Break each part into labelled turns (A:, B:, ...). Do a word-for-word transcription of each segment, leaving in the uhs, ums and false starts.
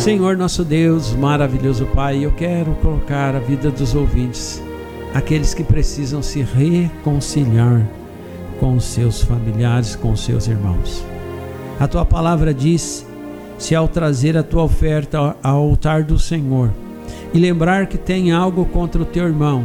A: Senhor nosso Deus, maravilhoso Pai, eu quero colocar a vida dos ouvintes, aqueles que precisam se reconciliar com os seus familiares, com os seus irmãos. A tua palavra diz: se ao trazer a tua oferta ao altar do Senhor e lembrar que tem algo contra o teu irmão,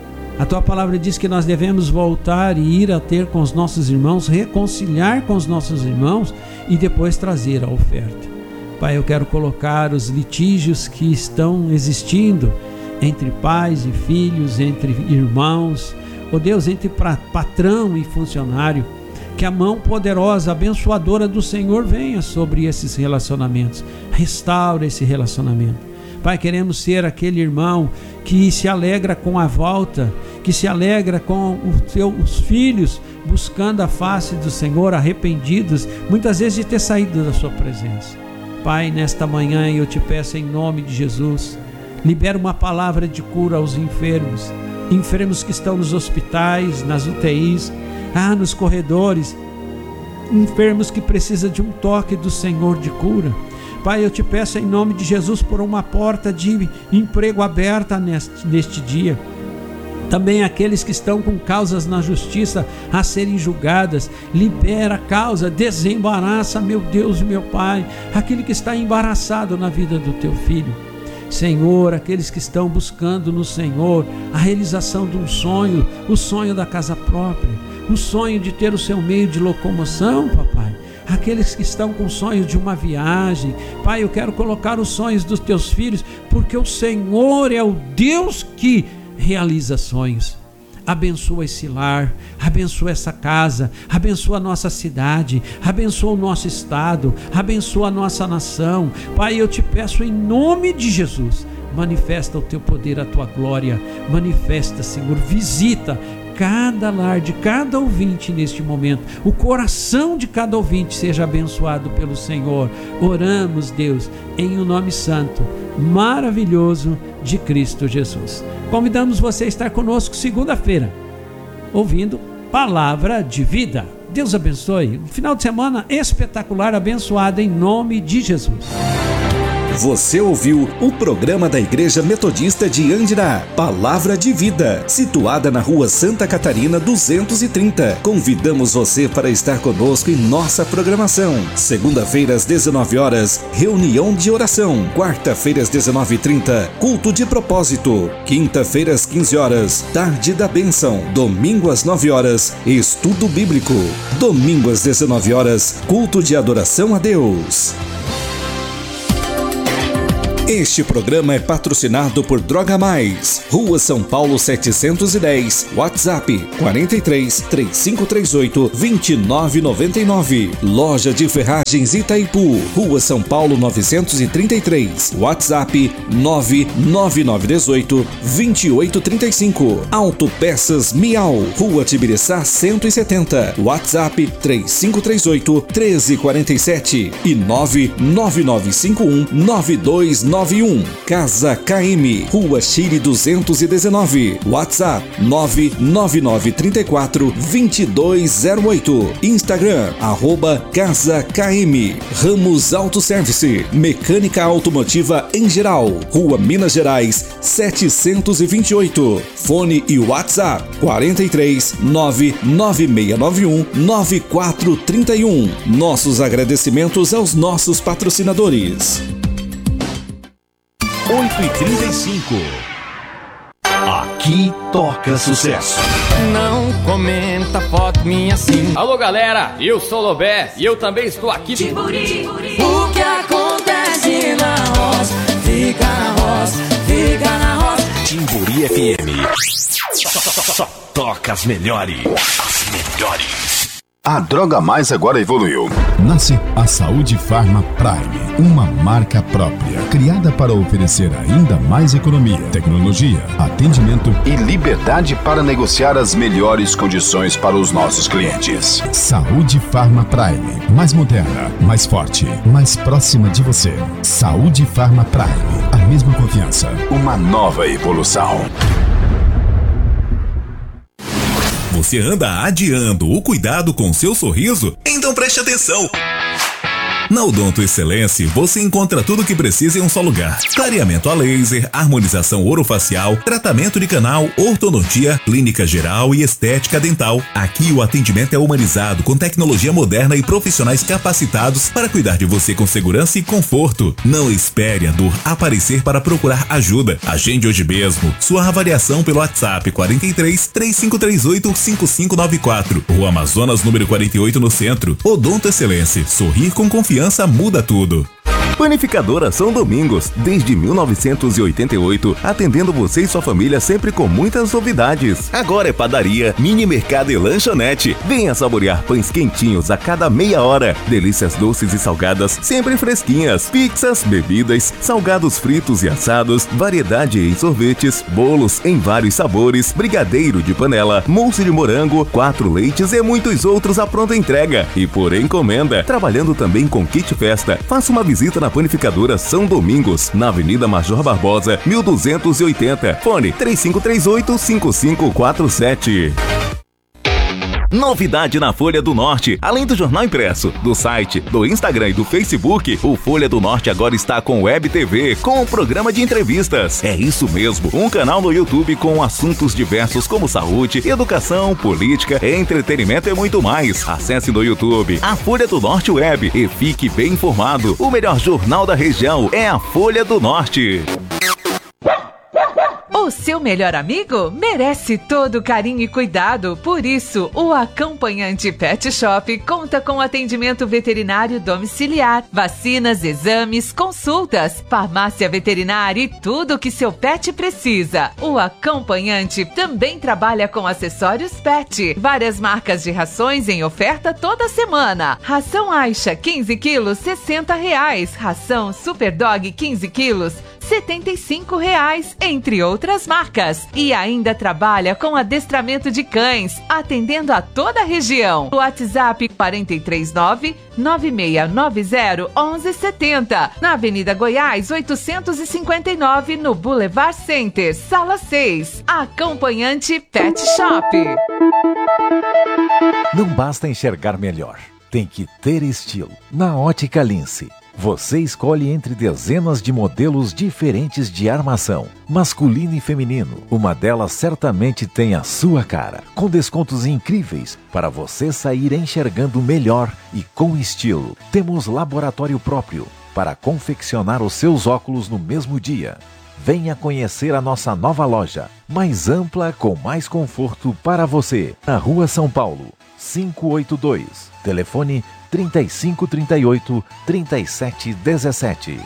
A: a tua palavra diz que nós devemos voltar e ir a ter com os nossos irmãos, reconciliar com os nossos irmãos e depois trazer a oferta. Pai, eu quero colocar os litígios que estão existindo entre pais e filhos, entre irmãos, ó Deus, entre patrão e funcionário, que a mão poderosa, abençoadora do Senhor venha sobre esses relacionamentos, restaura esse relacionamento. Pai, queremos ser aquele irmão que se alegra com a volta, que se alegra com os seus filhos buscando a face do Senhor, arrependidos, muitas vezes de ter saído da sua presença. Pai, nesta manhã eu te peço em nome de Jesus, libera uma palavra de cura aos enfermos, enfermos que estão nos hospitais, nas U T Is, ah, nos corredores, enfermos que precisam de um toque do Senhor de cura. Pai, eu te peço em nome de Jesus por uma porta de emprego aberta neste, neste dia. Também aqueles que estão com causas na justiça a serem julgadas, libera a causa, desembaraça, meu Deus e meu Pai, aquele que está embaraçado na vida do teu filho. Senhor, aqueles que estão buscando no Senhor a realização de um sonho, o sonho da casa própria, o sonho de ter o seu meio de locomoção, papai. Aqueles que estão com sonhos de uma viagem, Pai, eu quero colocar os sonhos dos teus filhos, porque o Senhor é o Deus que realiza sonhos. Abençoa esse lar, abençoa essa casa, abençoa a nossa cidade, abençoa o nosso estado, abençoa a nossa nação. Pai, eu te peço em nome de Jesus, manifesta o teu poder, a tua glória, manifesta, Senhor, visita cada lar de cada ouvinte neste momento, o coração de cada ouvinte seja abençoado pelo Senhor. Oramos, Deus, em o nome santo, maravilhoso de Cristo Jesus. Convidamos você a estar conosco segunda-feira, ouvindo Palavra de Vida. Deus abençoe, um final de semana espetacular, abençoado em nome de Jesus.
B: Você ouviu o programa da Igreja Metodista de Andirá, Palavra de Vida, situada na Rua Santa Catarina duzentos e trinta. Convidamos você para estar conosco em nossa programação. Segunda-feira às dezenove horas, reunião de oração. Quarta-feira às dezenove e trinta, culto de propósito. Quinta-feira às quinze horas, tarde da bênção. Domingo às nove horas, estudo bíblico. Domingo às dezenove horas, culto de adoração a Deus. Este programa é patrocinado por Droga Mais, Rua São Paulo setecentos e dez, WhatsApp quarenta e três, trinta e cinco trinta e oito, vinte e nove noventa e nove. Loja de Ferragens Itaipu, Rua São Paulo novecentos e trinta e três, WhatsApp nove nove nove um oito, vinte e oito trinta e cinco. Autopeças Miau, Rua Tibiriçá cento e setenta, WhatsApp trinta e cinco trinta e oito, treze quarenta e sete e nove nove nove cinco um, nove dois nove um. Casa K M, Rua Chile duzentos e dezenove, WhatsApp nove nove nove três quatro, dois dois zero oito. Instagram, arroba Casa K M. Ramos Autoservice, mecânica automotiva em geral, Rua Minas Gerais setecentos e vinte e oito. Fone e WhatsApp quarenta e três, nove nove seis nove um, nove quatro três um. Nossos agradecimentos aos nossos patrocinadores.
C: oito e trinta e cinco. Aqui toca sucesso.
D: Não comenta foto minha assim.
E: Alô galera, eu sou o Lobé e eu também estou aqui.
D: Timburi. O que acontece na roça, fica na roça, fica na roça.
C: Timburi F M. Só, só, só, só toca as melhores. As melhores.
F: A Droga Mais agora evoluiu.
G: Nasce a Saúde Pharma Prime, uma marca própria, criada para oferecer ainda mais economia, tecnologia, atendimento
F: e liberdade para negociar as melhores condições para os nossos clientes.
G: Saúde Pharma Prime, mais moderna, mais forte, mais próxima de você. Saúde Pharma Prime, a mesma confiança.
F: Uma nova evolução.
H: Você anda adiando o cuidado com seu sorriso? Então preste atenção! Na Odonto Excelência, você encontra tudo o que precisa em um só lugar. Clareamento a laser, harmonização orofacial, tratamento de canal, ortodontia, clínica geral e estética dental. Aqui o atendimento é humanizado, com tecnologia moderna e profissionais capacitados para cuidar de você com segurança e conforto. Não espere a dor aparecer para procurar ajuda. Agende hoje mesmo sua avaliação pelo WhatsApp quarenta e três, três cinco três oito, cinco cinco nove quatro. Rua Amazonas, número quarenta e oito, no centro. Odonto Excelência. Sorrir com confiança. Confiança muda tudo.
I: Panificadora São Domingos, desde mil novecentos e oitenta e oito, atendendo você e sua família sempre com muitas novidades. Agora é padaria, mini mercado e lanchonete. Venha saborear pães quentinhos a cada meia hora. Delícias doces e salgadas, sempre fresquinhas. Pizzas, bebidas, salgados fritos e assados, variedade em sorvetes, bolos em vários sabores, brigadeiro de panela, mousse de morango, quatro leites e muitos outros à pronta entrega. E por encomenda, trabalhando também com kit festa. Faça uma visita na Panificadora São Domingos, na Avenida Major Barbosa, mil duzentos e oitenta. Fone três cinco três oito, cinco cinco quatro sete. Novidade na Folha do Norte. Além do jornal impresso, do site, do Instagram e do Facebook, o Folha do Norte agora está com Web T V, com um programa de entrevistas. É isso mesmo, um canal no YouTube com assuntos diversos como saúde, educação, política, entretenimento e muito mais. Acesse no YouTube a Folha do Norte Web e fique bem informado. O melhor jornal da região é a Folha do Norte.
J: O seu melhor amigo merece todo carinho e cuidado. Por isso, o Acompanhante Pet Shop conta com atendimento veterinário domiciliar, vacinas, exames, consultas, farmácia veterinária e tudo o que seu pet precisa. O Acompanhante também trabalha com acessórios pet, várias marcas de rações em oferta toda semana. Ração Aisha quinze quilos, sessenta reais. Ração Super Dog quinze quilos, setenta e cinco reais, entre outras marcas. E ainda trabalha com adestramento de cães, atendendo a toda a região. O WhatsApp quatro três nove, nove seis nove zero, um um sete zero, na Avenida Goiás oitocentos e cinquenta e nove, no Boulevard Center, Sala seis. Acompanhante Pet Shop.
K: Não basta enxergar melhor, tem que ter estilo. Na Ótica Lince, você escolhe entre dezenas de modelos diferentes de armação, masculino e feminino. Uma delas certamente tem a sua cara, com descontos incríveis para você sair enxergando melhor e com estilo. Temos laboratório próprio para confeccionar os seus óculos no mesmo dia. Venha conhecer a nossa nova loja, mais ampla, com mais conforto para você. Na Rua São Paulo, quinhentos e oitenta e dois. Telefone trinta e cinco, trinta e oito, trinta e sete, dezessete.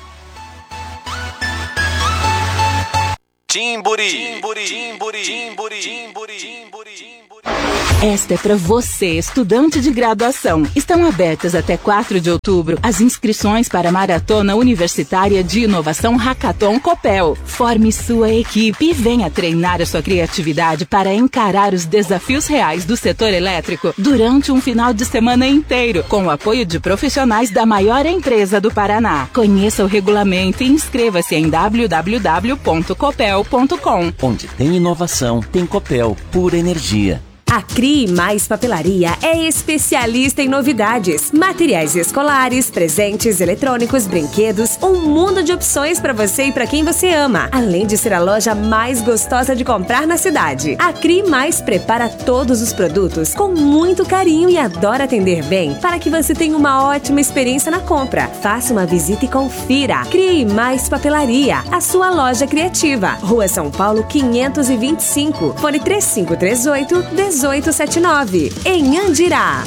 C: Timburi, Timburi, Timburi, Timburi, Timburi, Timburi.
L: Esta é para você, estudante de graduação. Estão abertas até quatro de outubro as inscrições para a Maratona Universitária de Inovação Hackathon Copel. Forme sua equipe e venha treinar a sua criatividade para encarar os desafios reais do setor elétrico durante um final de semana inteiro, com o apoio de profissionais da maior empresa do Paraná. Conheça o regulamento e inscreva-se em w w w ponto copel ponto com.
M: Onde tem inovação, tem Copel, pura energia.
N: A Cri Mais Papelaria é especialista em novidades, materiais escolares, presentes, eletrônicos, brinquedos, um mundo de opções para você e para quem você ama, além de ser a loja mais gostosa de comprar na cidade. A Cri Mais prepara todos os produtos com muito carinho e adora atender bem, para que você tenha uma ótima experiência na compra. Faça uma visita e confira. Cri Mais Papelaria, a sua loja criativa. Rua São Paulo quinhentos e vinte e cinco, fone três cinco três oito, dezoito setenta e nove, em Andirá.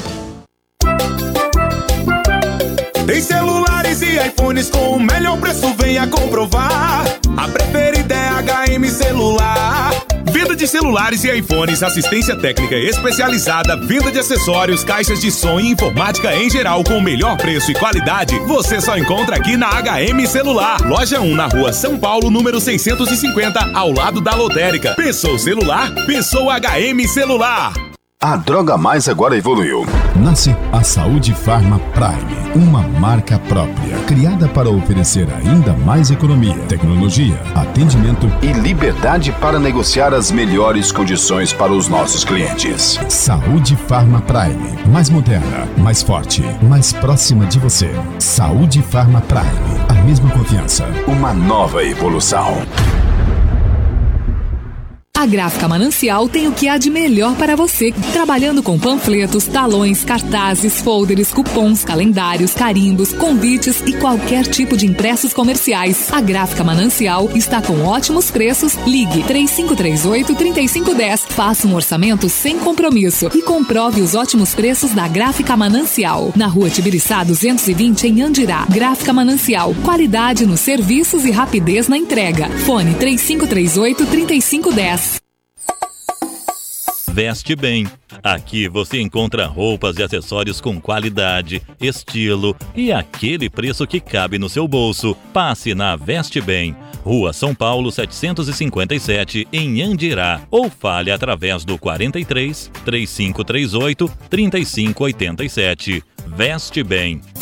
O: Tem celulares e iPhones com o melhor preço, venha comprovar. A preferida é H M Celular. Venda de celulares e iPhones, assistência técnica especializada, venda de acessórios, caixas de som e informática em geral com o melhor preço e qualidade. Você só encontra aqui na H M Celular. Loja um, na Rua São Paulo, número seiscentos e cinquenta, ao lado da lotérica. Pensou celular? Pensou H M Celular.
F: A Droga Mais agora evoluiu.
G: Nasce a Saúde Farma Prime, uma marca própria, criada para oferecer ainda mais economia, tecnologia, atendimento
F: e liberdade para negociar as melhores condições para os nossos clientes.
G: Saúde Farma Prime, mais moderna, mais forte, mais próxima de você. Saúde Farma Prime, a mesma confiança.
F: Uma nova evolução.
P: A Gráfica Manancial tem o que há de melhor para você, trabalhando com panfletos, talões, cartazes, folders, cupons, calendários, carimbos, convites e qualquer tipo de impressos comerciais. A Gráfica Manancial está com ótimos preços. Ligue três cinco três oito, três cinco um zero, faça um orçamento sem compromisso e comprove os ótimos preços da Gráfica Manancial. Na Rua Tibiriçá duzentos e vinte, em Andirá. Gráfica Manancial, qualidade nos serviços e rapidez na entrega. Fone três cinco três oito, três cinco um zero.
H: Veste Bem. Aqui você encontra roupas e acessórios com qualidade, estilo e aquele preço que cabe no seu bolso. Passe na Veste Bem, Rua São Paulo setecentos e cinquenta e sete, em Andirá, ou fale através do quarenta e três, três cinco três oito, trinta e cinco oitenta e sete. Veste Bem.